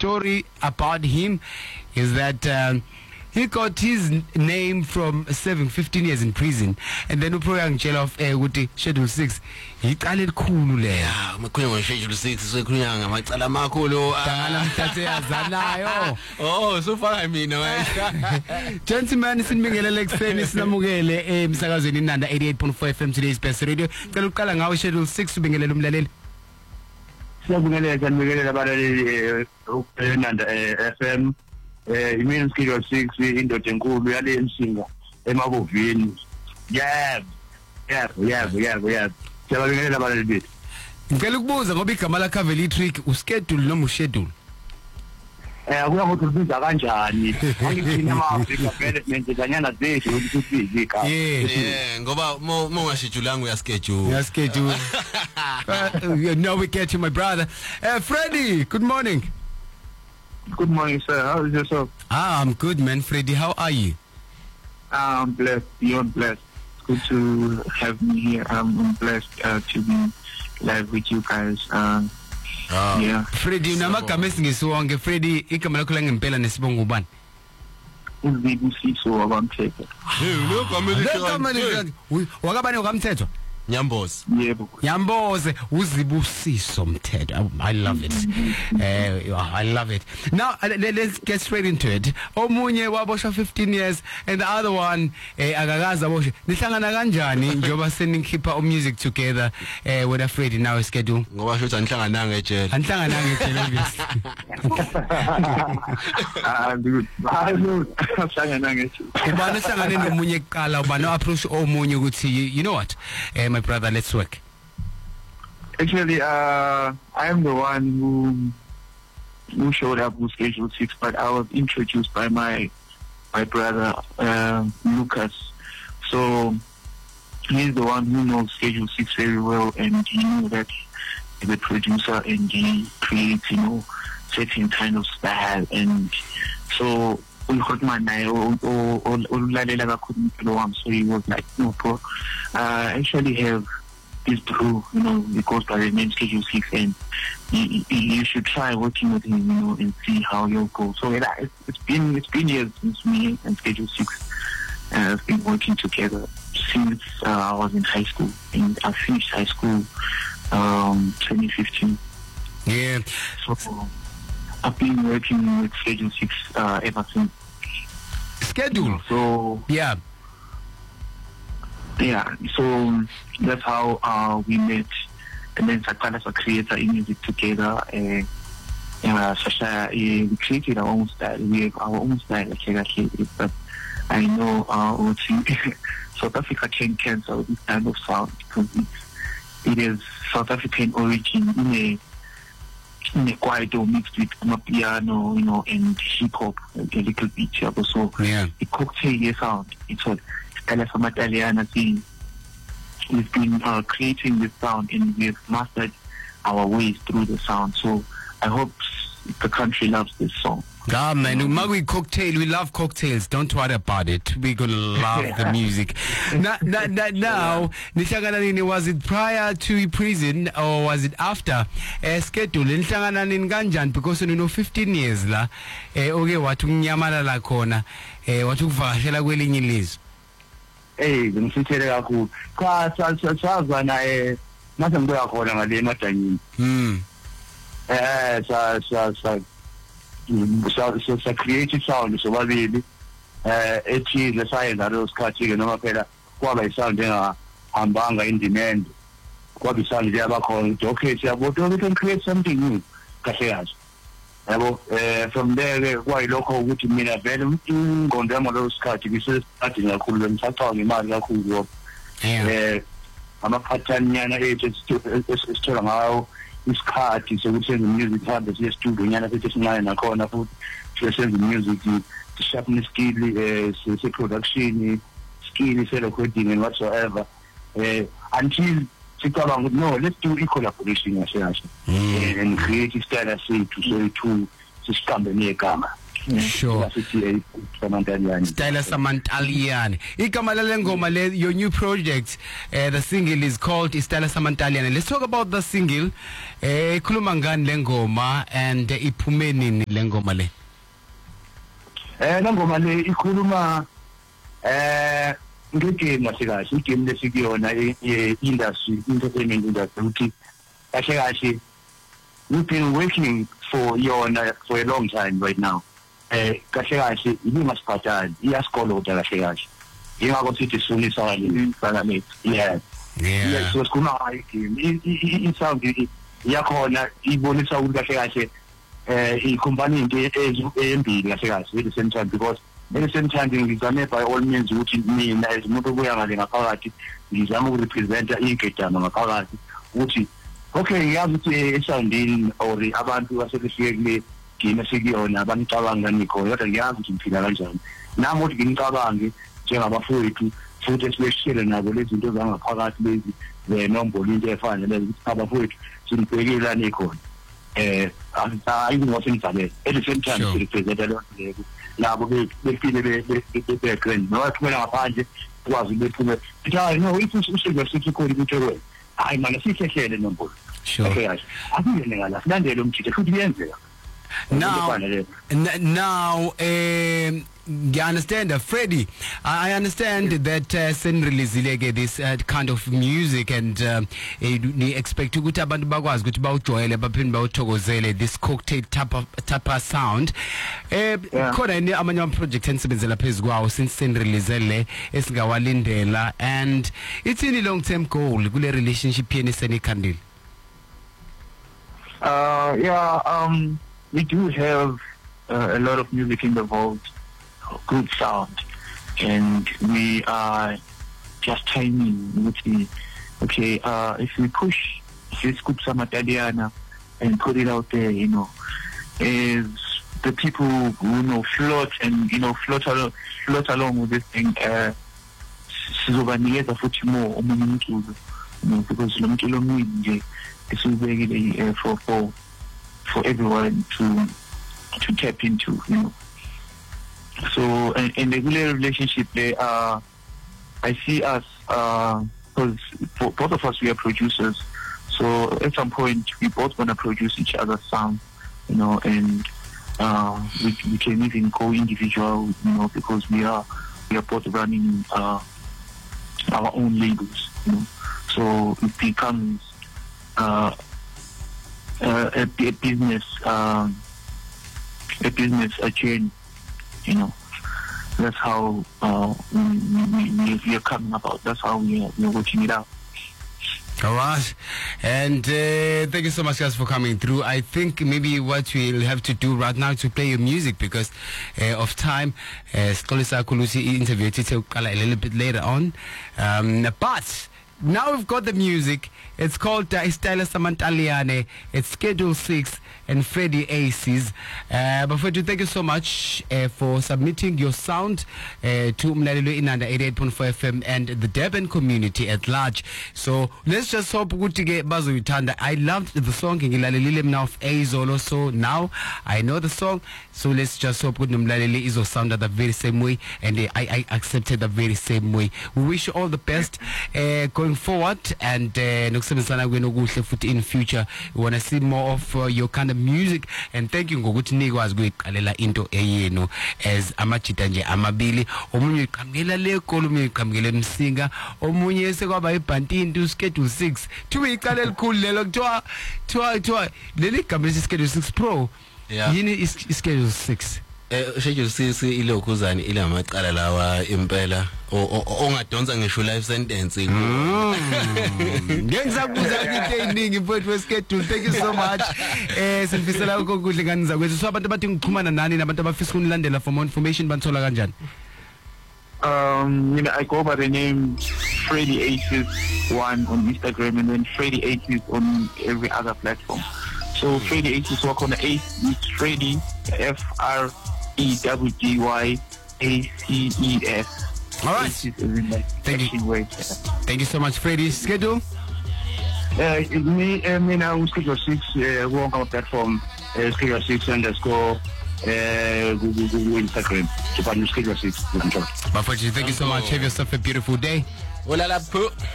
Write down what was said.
story about him is that he got his name from serving 15 years in prison, and then upro angitshela of ukuthi Schedule 6 iqale elikhulu le. Yeah, makhuluma Schedule 6 sokhulunyanga ngamacala amakhulu. Dangala mthathe yazanayo. Oh, so far mina wena. Gentlemen, sinibingelele ekseni sinamukele emsakazweni Nanda 88.4 FM today's best radio. Cela uqala ngawe Schedule 6 ubingelele umlaleli. Siyabingelela abalaleli Nanda FM. Imini Schedule 6 indoda enkulu yale emsinga emabovini. Yebo. Siyabingelela abalaleli bethu. Ngicela ukubuza ngoba igama la Kaveli Trick uschedule noma uschedule? Kuya ngokuthi ubiza kanjani. Angithini ama-Africa development kanyana zethu ukuthi izika. Yeah, ngoba mongaschedulanga uyaschedule. Uyaschedule. No, we get you, my brother. Freddie, good morning. Good morning, sir. How is yourself? I'm good, man. Freddie, how are you? I'm blessed, beyond blessed. It's good to have me here. I'm blessed to be live with you guys. Yeah. Freddie, unamagama esingisiwonke. Freddie, igama lakho langempela nesibongo ubani? Uzibusiso wabamthetho. Wakabani wakamthetho? Nyamboze. Yebo. Nyamboze uzibusiso mthetho. I love it. I love it. Now let's get straight into it. Omunye waboshwa 15 years and the other one akakaza boshwe. Nihlangana kanjani njoba senikhipha music together with a Freddie now schedule? Ngoba shothi anihlangananga ejele. Anihlangananga ejele obviously. Good. Anihlangananga ejele. Ubani hlangane nomunye kuqala ubani approach omunye ukuthi you know what? My brother, let's work. Actually, I am the one who showed up with Schedule 6, but I was introduced by my brother Lucas. So he's the one who knows Schedule 6 very well, and he knew that he's a producer and he creates, certain kind of style. And so we got my name, so he was like, no, bro, I actually have this brew, it goes by the name Schedule 6, and you should try working with him, and see how you'll go. So it's been years since me and Schedule 6 have been working together since I was in high school, and I finished high school 2015. Yeah. So I've been working with Schedule 6 ever since. Schedule? So yeah, so that's how we met, and then Sakala created music together. Sasha, we created our own style. We have our own style, but I know South Africa can cancel this kind of sound because it is South African origin in a kwaito mixed with piano, and hip hop a little bit. So the cocktail sound, it's a style from Italiana thing. We've been creating this sound, and we've mastered our ways through the sound. So I hope the country loves this song. Ah, man, we love cocktails. Don't worry about it. We're gonna love the music. Now, Nihlangana nini, was it prior to prison or was it after schedule? Nihlangana nini kanjani because 15 years la okay wathi kunyamalala khona wathi ukuvakashela kwelinye ilizwe. Ngifithele kakhulu. Sazana mase ngibuya khona ngale emadanyini. So creative sound sobabili ethile sayenza lo sikhathi ke noma phela kwaba isound engahambanga in demand kwaba isound liyabakhona okay siyabona we can create something new kahle kahle yabo from there kwayilokho ukuthi mina vele ingqondo yami lo sikhathi ngisesadinga kakhulu ngisacabanga imali kakhulu ama-pattern-nyana ethu esithola ngawo isikhathi sokuthi senze music hambe siye studio nyana futhi sincane nakhona futhi siyenze music sharpen skill se-production skill se-recording and whatsoever until sicabanga ukuthi no, let's do collaboration kahle and create istyle sethu so to sisiqambe negama. Sure. Stella Samantaliane. Igama lale ngoma le, your new project, the single is called Stella Samantaliane. Let's talk about the single. Ikhuluma ngani le ngoma and iphume nini le ngoma le? Le ngoma le ikhuluma ngegame kahle igame lesikuyona industry, entertainment industry, ukuthi kahle we've been working for yona for a long time right now. Kahle imasiphatani iyasikoloda kahle ingakho sithi sunisa le yeah so sikhuluma igame isound yakhona ibonisa ukuthi kahle i-company into embili kahle at the same time, because at the same time ngizame by all means ukuthi mina as umuntu obuya ngale ngaphakathi ngizama ukurepresenta igedama ngaphakathi ukuthi okay ngiyazi ukuthi esoundini or abantu basefike kule game esikuyona abanicabanga nikho, kodwa ngiyazi ukuthi ngiphila kanjani nami ukuthi nginicabange njengabafowethu futhi esibeshele nabo lezi zinto zangaphakathi lezi zenombolo into efanele ukuthi abafowethu sinibhekela nikhona ayingoti ngizale at the same time sirepresenta lo nto labo befile be-background noma thumela ngaphandle kwazi bephume hayi no ithi usuke sithi khona ukuthi wena hayi manje sihlehlele nombolo okay akuyena ngala silandele umthetho futhi kuyenzeka now you understand, Freddie, I understand that sen release this kind of music and you expect ukuthi abantu bakwazi ukuthi bawujoyele baphinde bawuthokozele this cocktail type of sound. Khona yini amanye ama project ensebenzela phezulu kwawo since sen release le esingawalindela, and it's in a long term goal kule relationship yeni senikhandile? We do have a lot of music in the vault, good sound, and we are just timing. Okay, if we push this Scoop Samantaliane and put it out there, is the people who float and float along with this thing. Sizobanikeza futhi more omunye umculo, because lo mculo omningi esubekile for everyone to tap into, So in the relationship, I see us because both of us we are producers. So at some point we both want to produce each other's sound, and we can even go individual, because we are both running our own labels, So it becomes a business, a chain, That's how we are coming about. That's how we are working it out. All right, and thank you so much, guys, for coming through. I think maybe what we'll have to do right now to play your music because of time. Skolisa Kulusi interviewed a little bit later on, but now we've got the music. It's called Stella Samantaliane. It's Schedule 6 and Freddie Aces. But Freddie, thank you so much for submitting your sound to Mlalelo Inanda 88.4 FM and the Durban community at large. So let's just hope ukuthi bazo yithanda. I loved the song ngilalelile mina of Azolo, so now I know the song. So let's just hope ukuthi Mlalelo izo sound the very same way, and I accepted the very same way. We wish you all the best going forward, and nokusebenzisana kwenu kuhle futhi in future. We want to see more of your kind of music, and thank you ngokuthi nikwazi ukuyiqalela into eyenu as amajita nje amabili, omunye iqhamukela le kolo, omunye iqhamukela emsinga, omunye sekwaba ibhantinto Schedule 6 thiwe iqala elikhulu lelo kuthiwa leli gama lesi Schedule 6 Pro yini Schedule 6 Schedule 6 ilokhuzani ilamacala lawa impela ongadonsa ngisho life sentence ngizakubuza into eningi mfowethu weschedule. Thank you so much. Sifisela ukukuhle ngani zakwethu. So abantu bathi ngichumana nani nabantu abafisa ukunilandela for more information banithola kanjani? I go by the name Freddie Aces 1 on Instagram, and then Freddie Aces on every other platform. So Freddie Aces work on the Ace is Freddie FREDDYACES. All right. Thank you. Thank you so much, Freddie. Schedule? Me now Schedule 6 work on our platform Schedule 6 _ Instagram. But thank you so much. Have yourself a beautiful day. Olala pho.